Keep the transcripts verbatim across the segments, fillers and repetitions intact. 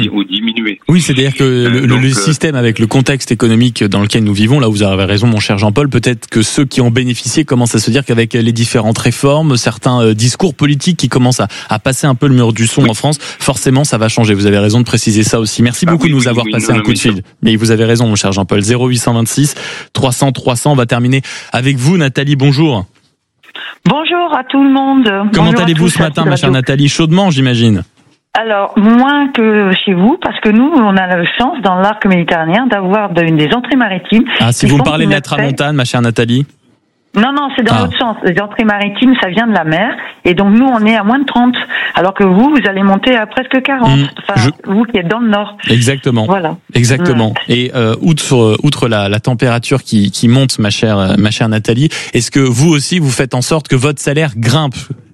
mmh. ou diminuer. Oui, c'est-à-dire que euh, le, donc, le système, avec le contexte économique dans lequel nous vivons, là vous avez raison mon cher Jean-Paul, peut-être que ceux qui ont bénéficié commencent à se dire qu'avec les différentes réformes, certains euh, discours politiques qui commencent à, à passer un peu le mur du son oui. en France, forcément ça va changer. Vous avez raison de préciser ça aussi. Merci ah, beaucoup oui, de nous oui, avoir oui, passé oui, un coup de fil. Mais vous avez raison mon cher Jean-Paul. zéro huit cent vingt-six trois cents trois cents. On va terminer avec vous Nathalie, bonjour. Bonjour à tout le monde. Comment Bonjour allez-vous ce matin ma chère Nathalie? Chaudement j'imagine. Alors, moins que chez vous, parce que nous, on a la chance dans l'arc méditerranéen d'avoir de, des entrées maritimes. Ah, si vous me parlez de la tramontane, ma chère Nathalie? Non, non, c'est dans ah. l'autre sens. Les entrées maritimes, ça vient de la mer. Et donc, nous, on est à moins de trente. Alors que vous, vous allez monter à presque quarante. Mmh, enfin, je... vous qui êtes dans le nord. Exactement. Voilà. Exactement. Mmh. Et euh, outre, outre la, la température qui, qui monte, ma chère, ma chère Nathalie, est-ce que vous aussi, vous faites en sorte que votre salaire grimpe?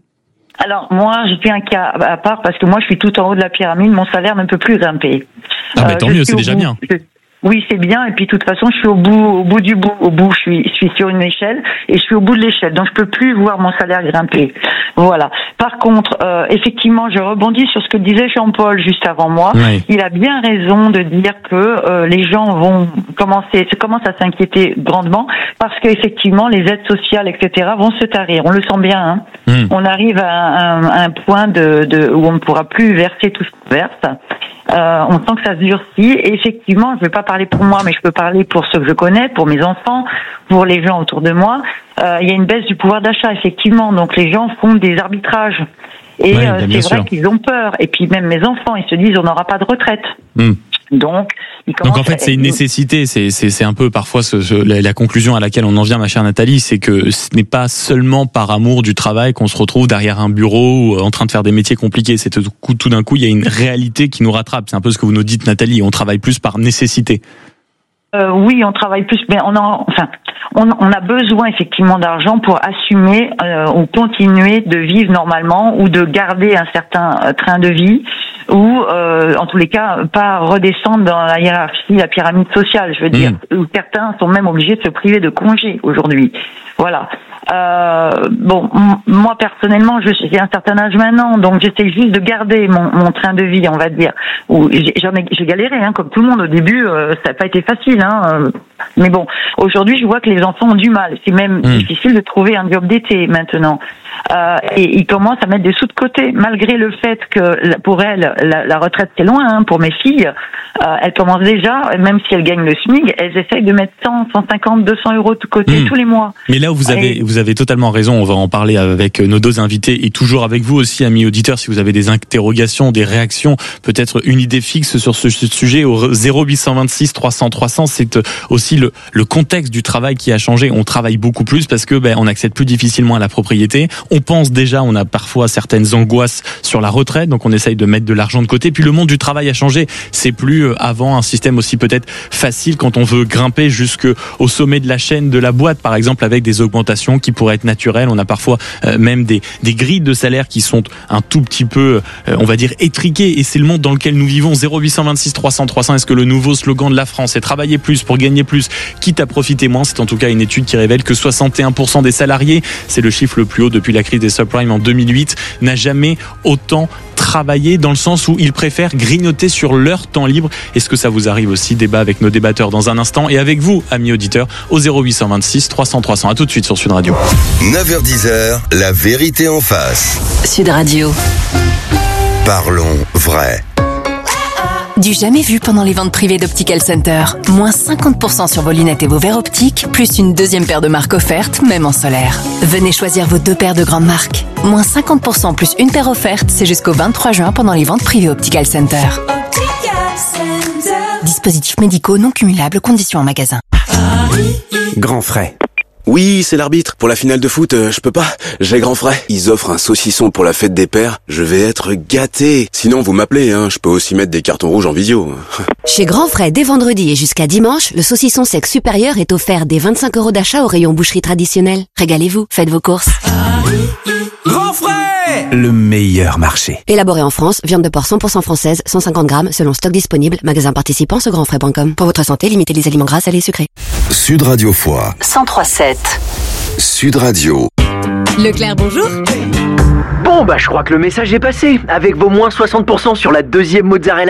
Alors, moi, je suis un cas à part parce que moi, je suis tout en haut de la pyramide. Mon salaire ne peut plus grimper. Ah, mais euh, tant mieux, c'est déjà bout. bien. Je... Oui, c'est bien. Et puis, de toute façon, je suis au bout, au bout du bout. Au bout, je suis, je suis sur une échelle et je suis au bout de l'échelle. Donc, je peux plus voir mon salaire grimper. Voilà. Par contre, euh, effectivement, je rebondis sur ce que disait Jean-Paul juste avant moi. Oui. Il a bien raison de dire que euh, les gens vont commencer, se commencent à s'inquiéter grandement parce qu'effectivement, les aides sociales, et cetera, vont se tarir. On le sent bien. Hein. Mmh. On arrive à un, à un point de, de où on ne pourra plus verser tout ce qu'on verse. Euh, on sent que ça se durcit. Et effectivement, je ne vais pas parler pour moi, mais je peux parler pour ceux que je connais, pour mes enfants, pour les gens autour de moi. Euh, il y a une baisse du pouvoir d'achat, effectivement. Donc les gens font des arbitrages. Et ouais, euh, c'est sûr. vrai qu'ils ont peur. Et puis même mes enfants, ils se disent on n'aura pas de retraite. Mmh. Donc, Donc en fait, c'est une nécessité. C'est c'est c'est un peu parfois ce, ce, la, la conclusion à laquelle on en vient, ma chère Nathalie, c'est que ce n'est pas seulement par amour du travail qu'on se retrouve derrière un bureau ou en train de faire des métiers compliqués. C'est tout, tout d'un coup, il y a une réalité qui nous rattrape. C'est un peu ce que vous nous dites, Nathalie. On travaille plus par nécessité. Euh, oui, on travaille plus, mais on a, enfin, on, on a besoin effectivement d'argent pour assumer euh, ou continuer de vivre normalement ou de garder un certain euh, train de vie ou, euh, en tous les cas, pas redescendre dans la hiérarchie, la pyramide sociale. Je veux dire, mmh. où certains sont même obligés de se priver de congés aujourd'hui. Voilà. Euh, bon, m- moi personnellement, je j'ai un certain âge maintenant, donc j'essaie juste de garder mon, mon train de vie, on va dire. Où j'ai, j'en ai, j'ai galéré, hein, comme tout le monde au début, euh, ça n'a pas été facile, hein. Euh, mais bon, aujourd'hui, je vois que les enfants ont du mal. C'est même mmh. difficile de trouver un job d'été maintenant. Euh, et ils commencent à mettre des sous de côté, malgré le fait que pour elles, la, la retraite c'est loin. Hein, pour mes filles, euh, elles commencent déjà, même si elles gagnent le SMIC, elles essayent de mettre cent, cent cinquante, deux cents euros de côté mmh. tous les mois. Mais là où vous avez, et... vous avez totalement raison. On va en parler avec nos deux invités et toujours avec vous aussi, amis auditeurs, si vous avez des interrogations, des réactions, peut-être une idée fixe sur ce sujet au zéro huit cent vingt-six trois cents trois cents. C'est aussi le, le contexte du travail qui a changé. On travaille beaucoup plus parce que ben on accède plus difficilement à la propriété. On pense déjà, on a parfois certaines angoisses sur la retraite, donc on essaye de mettre de l'argent de côté. Puis le monde du travail a changé. C'est plus avant un système aussi peut-être facile quand on veut grimper jusqu'au sommet de la chaîne de la boîte, par exemple, avec des augmentations qui pourraient être naturelles. On a parfois euh, même des, des grilles de salaire qui sont un tout petit peu, euh, on va dire, étriquées. Et c'est le monde dans lequel nous vivons. zéro huit cent vingt-six trois cents trois cents. Est-ce que le nouveau slogan de la France est travailler plus pour gagner plus, quitte à profiter moins? C'est en tout cas une étude qui révèle que soixante et un pour cent des salariés, c'est le chiffre le plus haut depuis la crise des subprimes en deux mille huit, n'a jamais autant travaillé, dans le sens où ils préfèrent grignoter sur leur temps libre. Est-ce que ça vous arrive aussi? Débat avec nos débatteurs dans un instant et avec vous, amis auditeurs, au zéro huit cent vingt-six trois cents trois cents. À tout de suite sur Sud Radio. neuf heures dix, la vérité en face. Sud Radio. Parlons vrai. Du jamais vu pendant les ventes privées d'Optical Center. Moins cinquante pour cent sur vos lunettes et vos verres optiques, plus une deuxième paire de marques offerte, même en solaire. Venez choisir vos deux paires de grandes marques. Moins cinquante pour cent plus une paire offerte, c'est jusqu'au vingt-trois juin pendant les ventes privées Optical Center. Dispositifs médicaux non cumulables, conditions en magasin. Grand frais. Oui, c'est l'arbitre. Pour la finale de foot, euh, je peux pas. J'ai grand frais. Ils offrent un saucisson pour la fête des pères. Je vais être gâté. Sinon, vous m'appelez, hein. Je peux aussi mettre des cartons rouges en visio. Chez Grand Frais, dès vendredi et jusqu'à dimanche, le saucisson sec supérieur est offert dès vingt-cinq euros d'achat au rayon boucherie traditionnelle. Régalez-vous, faites vos courses. Grand frais! Le meilleur marché. Élaboré en France, viande de porc cent pour cent française, cent cinquante grammes, selon stock disponible. Magasin participant sur grandfrais point com. Pour votre santé, limitez les aliments gras, salés et sucrés. Sud Radio Foix. cent trois sept. Sud Radio. Leclerc, bonjour. Bon, bah je crois que le message est passé. Avec vos moins soixante pour cent sur la deuxième mozzarella